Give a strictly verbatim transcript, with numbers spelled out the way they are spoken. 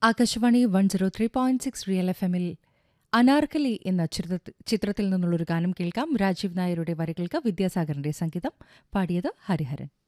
Akashvani one zero three point six real F എമ്മിൽ അനാർക്കലി എന്ന ചിത്രത്തിൽ നിന്നുള്ളൊരു ഗാനം കേൾക്കാം. രാജീവ് നായരുടെ വരികൾക്ക് വിദ്യാസാഗറിന്റെ സംഗീതം. പാടിയത് ഹരിഹരൻ.